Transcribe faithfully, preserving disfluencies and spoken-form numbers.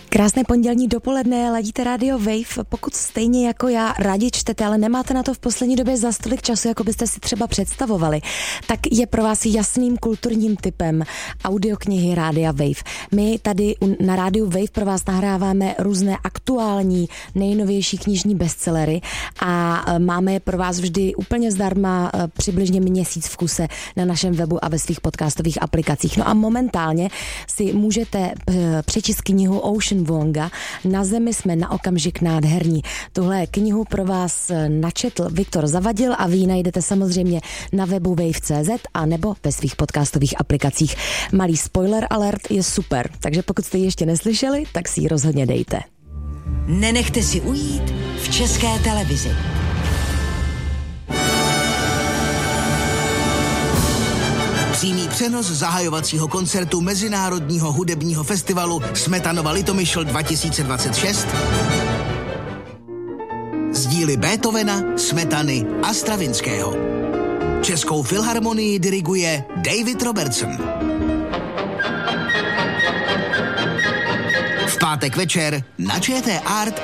Krásné pondělní dopoledne, ladíte Radio Wave. Pokud stejně jako já rádi čtete, ale nemáte na to v poslední době za tolik času, jako byste si třeba představovali, tak je pro vás jasným kulturním typem audioknihy Rádia Wave. My tady na Rádiu Wave pro vás nahráváme různé aktuální, nejnovější knižní bestsellery a máme je pro vás vždy úplně zdarma, přibližně měsíc v kuse na našem webu a ve svých podcastových aplikacích. No a momentálně si můžete přečíst knihu Ocean Vuonga Na zemi jsme na okamžik nádherní. Tuhle knihu pro vás načetl Viktor Zavadil a vy ji najdete samozřejmě na webu wave tečka cé zet a nebo ve svých podcastových aplikacích. Malý spoiler alert je super, takže pokud jste ji ještě neslyšeli, tak si ji rozhodně dejte. Nenechte si ujít v České televizi. Přímý přenos zahajovacího koncertu Mezinárodního hudebního festivalu Smetanova Litomyšl dva tisíce dvacet šest z díly Beethovena, Smetany a Stravinského. Českou filharmonii diriguje David Robertson. V pátek večer na ČT Art